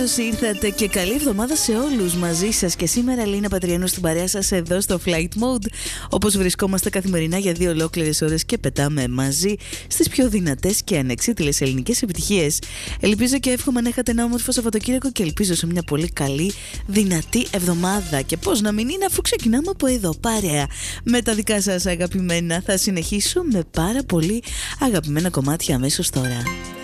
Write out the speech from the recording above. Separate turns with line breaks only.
καλώς ήρθατε και καλή εβδομάδα σε όλους. Μαζί σας και σήμερα Λίνα Πατριανού στην παρέα σας εδώ στο Flight Mode. Όπως βρισκόμαστε καθημερινά για 2 ολόκληρες ώρες και πετάμε μαζί στις πιο δυνατές και ανεξίτηλες ελληνικές επιτυχίες. Ελπίζω και εύχομαι να έχετε ένα όμορφο Σαββατοκύριακο και ελπίζω σε μια πολύ καλή, δυνατή εβδομάδα. Και πώς να μην είναι, αφού ξεκινάμε από εδώ, παρέα με τα δικά σας αγαπημένα. Θα συνεχίσω με πάρα πολύ αγαπημένα κομμάτια αμέσως τώρα.